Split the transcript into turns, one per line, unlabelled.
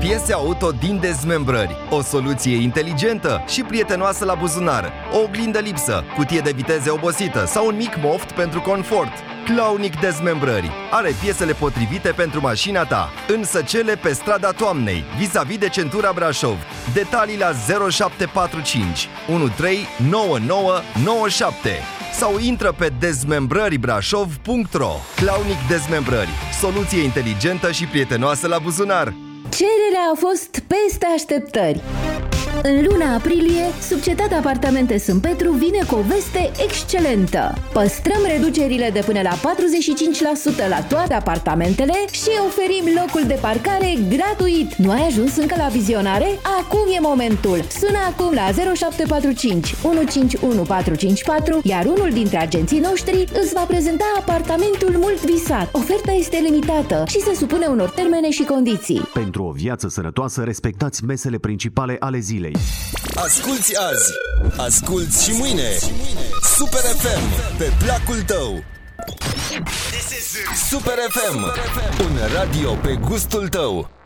Piese auto din dezmembrări, o soluție inteligentă și prietenoasă la buzunar, o oglindă lipsă, cutie de viteze obosită sau un mic moft pentru confort. Claunic Dezmembrări are piesele potrivite pentru mașina ta, însă cele pe strada Toamnei, vis-a-vis de centura Brașov. Detalii la 0745 139997 sau intră pe dezmembrăribrașov.ro. Claunic Dezmembrări, soluție inteligentă și prietenoasă la buzunar.
Cererea a fost peste așteptări. În luna aprilie, Subcetat Apartamente Sânt Petru vine cu o veste excelentă. Păstrăm reducerile de până la 45% la toate apartamentele și oferim locul de parcare gratuit. Nu ai ajuns încă la vizionare? Acum e momentul! Sună acum la 0745 151 454, iar unul dintre agenții noștri îți va prezenta apartamentul mult visat. Oferta este limitată și se supune unor termene și condiții.
Pentru o viață sănătoasă, respectați mesele principale ale zilei.
Asculți azi, asculți și mâine. Super FM, pe placul tău. Super FM, un radio pe gustul tău.